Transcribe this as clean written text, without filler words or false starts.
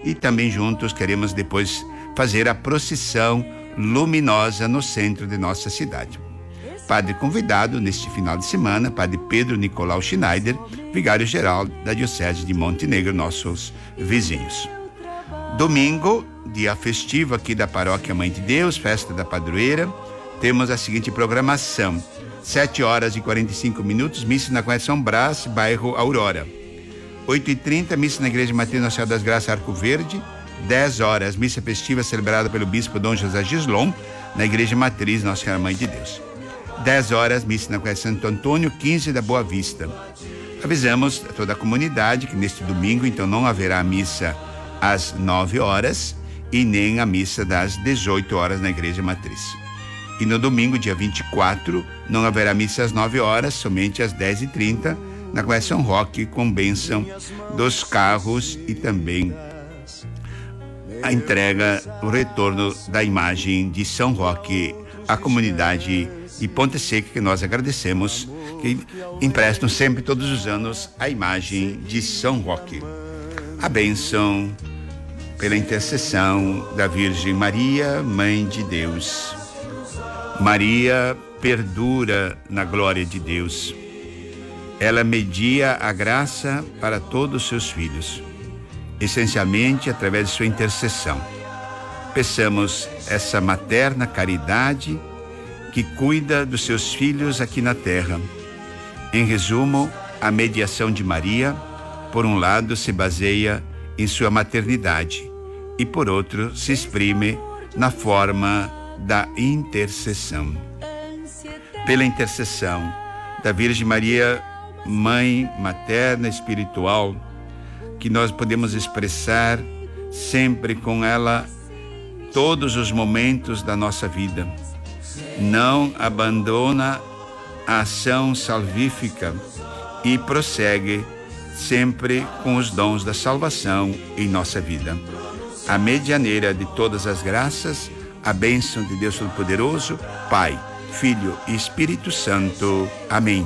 e também juntos queremos depois fazer a procissão luminosa no centro de nossa cidade. Padre convidado neste final de semana, Padre Pedro Nicolau Schneider, vigário-geral da Diocese de Montenegro, nossos vizinhos. Domingo, dia festivo aqui da Paróquia Mãe de Deus, festa da padroeira, temos a seguinte programação: 7h45, missa na Conhece São Brás, bairro Aurora. 8h30, missa na Igreja Matriz Nossa Senhora das Graças, Arco Verde. 10h, missa festiva celebrada pelo Bispo Dom José Gislon, na Igreja Matriz Nossa Senhora Mãe de Deus. 10h, missa na Conhece Santo Antônio, 15 da Boa Vista. Avisamos a toda a comunidade que neste domingo, então, não haverá missa às 9h e nem a missa das 18h na Igreja Matriz. E no domingo, dia 24, não haverá missa às 9h, somente às 10h30, na Conhece São Roque, com bênção dos carros e também a entrega, o retorno da imagem de São Roque à comunidade de Ponte Seca, que nós agradecemos, que emprestam sempre, todos os anos, a imagem de São Roque. A bênção pela intercessão da Virgem Maria, Mãe de Deus. Maria perdura na glória de Deus. Ela media a graça para todos os seus filhos, essencialmente através de sua intercessão. Peçamos essa materna caridade que cuida dos seus filhos aqui na terra. Em resumo, a mediação de Maria, por um lado, se baseia em sua maternidade e, por outro, se exprime na forma da intercessão. Pela intercessão da Virgem Maria, Mãe materna espiritual, que nós podemos expressar sempre com ela todos os momentos da nossa vida. Não abandona a ação salvífica e prossegue sempre com os dons da salvação em nossa vida. A medianeira de todas as graças, a bênção de Deus Todo-Poderoso, Pai, Filho e Espírito Santo. Amém.